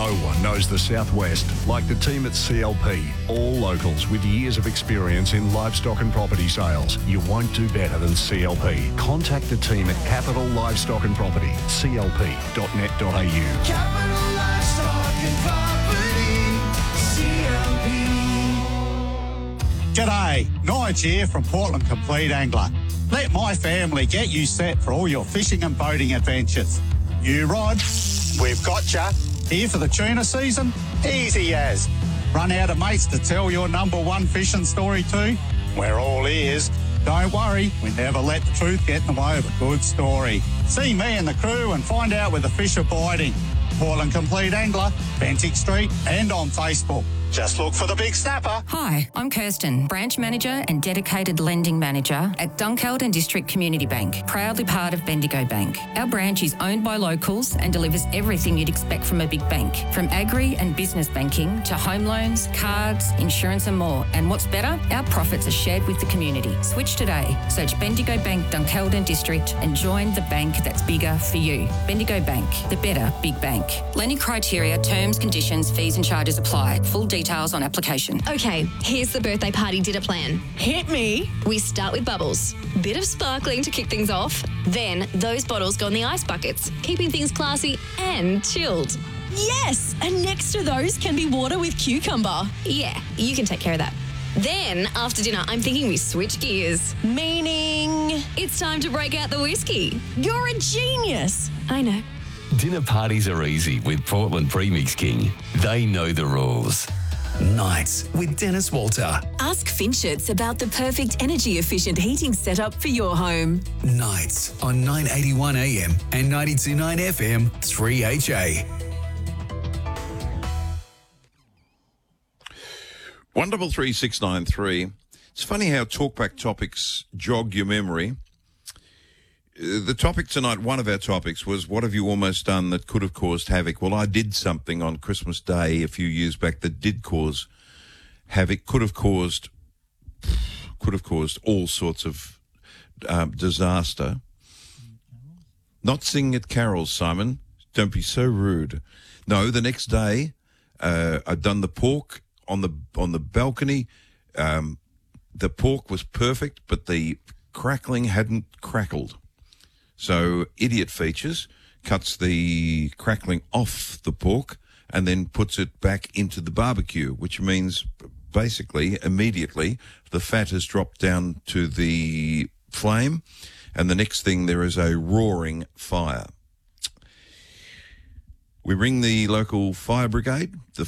No one knows the Southwest like the team at CLP. All locals with years of experience in livestock and property sales. You won't do better than CLP. Contact the team at Capital Livestock and Property, clp.net.au. Capital Livestock and Property, CLP. G'day, Nige here from Portland Complete Angler. Let my family get you set for all your fishing and boating adventures. You rod, we've got ya. Here for the tuna season? Easy as. Run out of mates to tell your number one fishing story to? We're all ears. Don't worry, we never let the truth get in the way of a good story. See me and the crew and find out where the fish are biting. Portland Complete Angler, Bentinck Street and on Facebook. Just look for the big snapper. Hi, I'm Kirsten, Branch Manager and Dedicated Lending Manager at Dunkeld District Community Bank, proudly part of Bendigo Bank. Our branch is owned by locals and delivers everything you'd expect from a big bank, from agri and business banking to home loans, cards, insurance and more. And what's better, our profits are shared with the community. Switch today. Search Bendigo Bank Dunkeld District and join the bank that's bigger for you. Bendigo Bank, the better big bank. Lending criteria, terms, conditions, fees and charges apply. Full details on application. Okay, here's the birthday party dinner plan. Hit me. We start with bubbles. Bit of sparkling to kick things off. Then those bottles go in the ice buckets, keeping things classy and chilled. Yes, and next to those can be water with cucumber. Yeah, you can take care of that. Then, after dinner, I'm thinking we switch gears. Meaning? It's time to break out the whiskey. You're a genius. I know. Dinner parties are easy with Portland Premix King. They know the rules. Nights with Dennis Walter. Ask Finchets about the perfect energy-efficient heating setup for your home. Nights on 981 AM and 92.9 FM 3HA. 133693. It's funny how talkback topics jog your memory. The topic tonight, one of our topics, was what have you almost done that could have caused havoc? Well, I did something on Christmas Day a few years back that did cause havoc, could have caused all sorts of disaster. Not singing at carols, Simon. Don't be so rude. No, the next day, I'd done the pork on the balcony. The pork was perfect, but the crackling hadn't crackled. So Idiot Features cuts the crackling off the pork and then puts it back into the barbecue, which means basically immediately the fat has dropped down to the flame, and the next thing there is a roaring fire. We ring the local fire brigade. The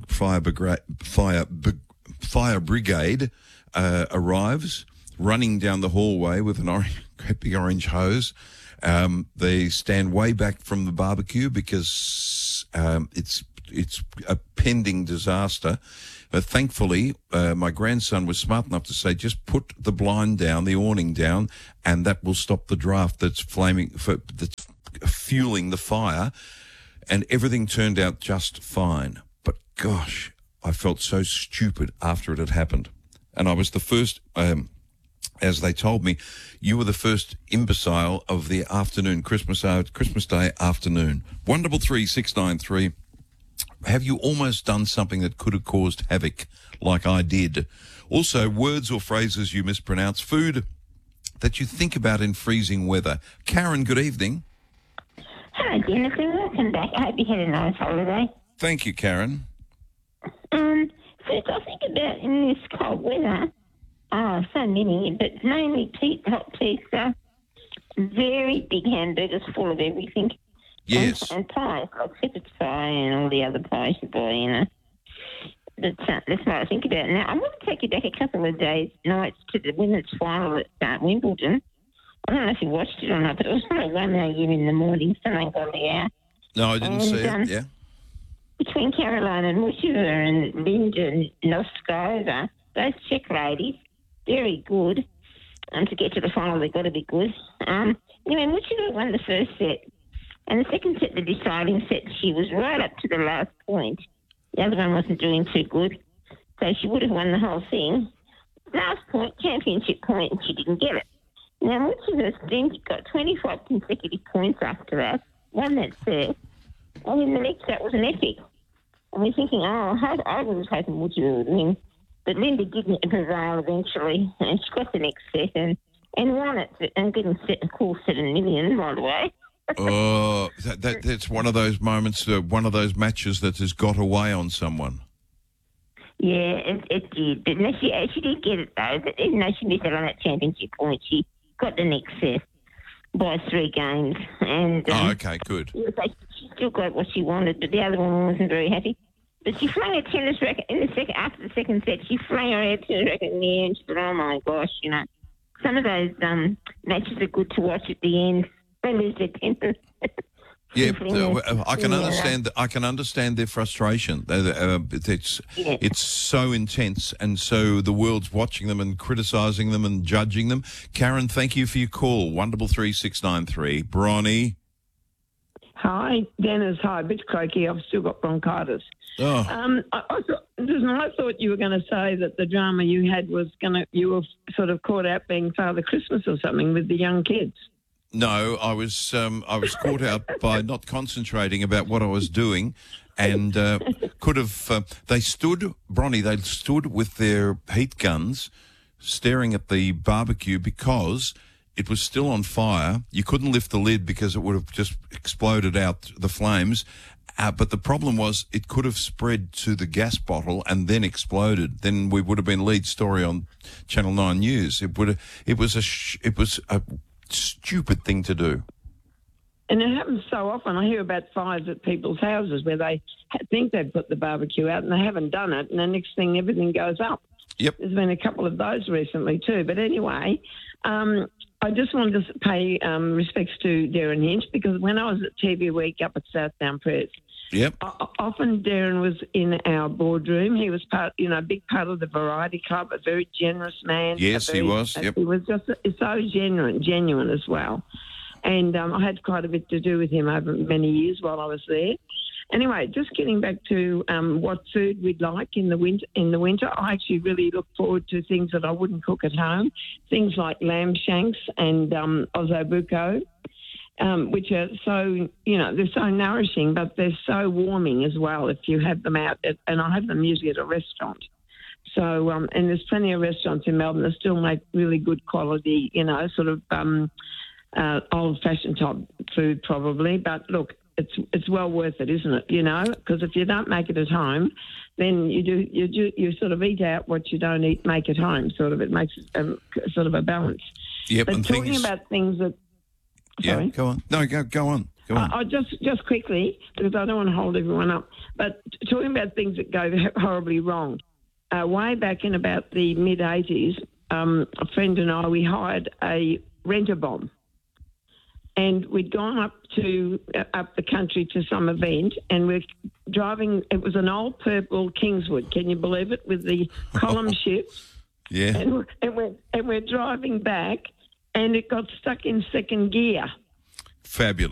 fire brigade arrives, running down the hallway with an great big orange hose. They stand way back from the barbecue because it's a pending disaster. But thankfully, my grandson was smart enough to say, just put the blind down, the awning down, and that will stop the draft that's that's fueling the fire. And everything turned out just fine. But gosh, I felt so stupid after it had happened. And I was the first, as they told me, you were the first imbecile of the afternoon, Christmas Day afternoon. 133693. Have you almost done something that could have caused havoc like I did? Also, words or phrases you mispronounce. Food that you think about in freezing weather. Karen, good evening. Hello, Jennifer. Welcome back. I hope you had a nice holiday. Thank you, Karen. First, I think about in this cold weather, so many, but mainly hot pizza, very big hamburgers full of everything. Yes. And pies, like shepherd's pie and all the other pies you buy, you know. That's what I think about. Now, I want to take you back a couple of nights to the women's final at Wimbledon. I don't know if you watched it or not, but it was like 1 a.m. in the morning, something on the hour. No, I didn't see it, yeah. Between Caroline and Mushova and Linda Noskova, those Czech ladies, very good. To get to the final, they've got to be good. Anyway, Mushova won the first set. And the second set, the deciding set, she was right up to the last point. The other one wasn't doing too good. So she would have won the whole thing. Last point, championship point, and she didn't get it. Now, Mushova then got 25 consecutive points after that, won that set. And then the next set was an epic. And we're thinking, I was hoping Woody would win. But Linda didn't prevail eventually, and she got the next set and won it, and getting set a cool $7 million, by the way. Oh, that's one of those moments, one of those matches that has got away on someone. Yeah, it did. But no, she did get it, though. But even though she missed out on that championship point, she got the next set by 3 games. And okay, good. She still got what she wanted, but the other woman wasn't very happy. But she flung a tennis racket after the second set. She flung her tennis racket in the air, and she said, "Oh my gosh, some of those matches are good to watch at the end. They lose their temper." Yeah, I can understand. I can understand their frustration. It's so intense, and so the world's watching them and criticising them and judging them. Karen, thank you for your call. 133 Bronny. Hi, Dennis. Hi, a bit croaky. I've still got bronchitis. Oh. I thought you were going to say that the drama you had was you were sort of caught out being Father Christmas or something with the young kids. No, I was caught out by not concentrating about what I was doing, and could have. They stood, Bronny. They stood with their heat guns, staring at the barbecue because it was still on fire. You couldn't lift the lid because it would have just exploded out the flames. But the problem was it could have spread to the gas bottle and then exploded. Then we would have been lead story on Channel 9 News. It was a stupid thing to do. And it happens so often. I hear about fires at people's houses where they think they've put the barbecue out and they haven't done it, and the next thing everything goes up. Yep. There's been a couple of those recently too. But anyway, I just wanted to pay respects to Darren Hinch, because when I was at TV Week up at Southdown Press, yep, often Darren was in our boardroom. He was a big part of the Variety Club, a very generous man. Yes, he was. Yep. He was just so genuine as well. And I had quite a bit to do with him over many years while I was there. Anyway, just getting back to what food we'd like in the winter, I actually really look forward to things that I wouldn't cook at home, things like lamb shanks and ossobuco, which are so, they're so nourishing, but they're so warming as well if you have them out. And I have them usually at a restaurant. So, and there's plenty of restaurants in Melbourne that still make really good quality, sort of old-fashioned type food probably. But look, it's well worth it, isn't it? Because if you don't make it at home, then you sort of eat out what you don't make at home. Sort of, it makes sort of a balance. Yep. But and talking about things that. Yeah, sorry. go on. No, go on. Go on. I just quickly, because I don't want to hold everyone up, but talking about things that go horribly wrong. Way back in about the mid-'80s, a friend and I, we hired a renter bomb. And we'd gone up the country to some event, and we're driving. It was an old purple Kingswood. Can you believe it? With the column shift. Yeah. And we're driving back, and it got stuck in second gear. Fabulous.